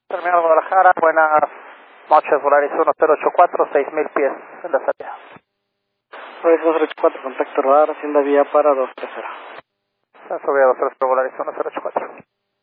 Terminal Guadalajara, buenas noches, Volaris 1084, 6000 pies en la salida. Volaris 1084, contacto radar, hacienda vía para 230. Se han subido 230, Volaris 1084.